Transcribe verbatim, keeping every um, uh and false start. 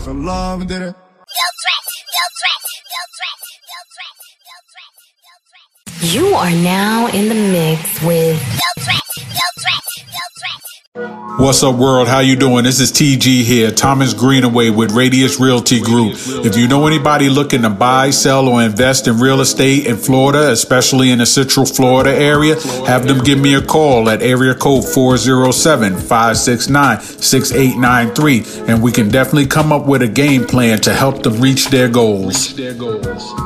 fell in love and did it. You are now in the mix with What's up, world? How you doing? This is T G here, Thomas Greenaway with Radius Realty Group. If you know anybody looking to buy, sell, or invest in real estate in Florida, especially in the Central Florida area, have them give me a call at area code four oh seven, five six nine, six eight nine three, and we can definitely come up with a game plan to help them reach their goals.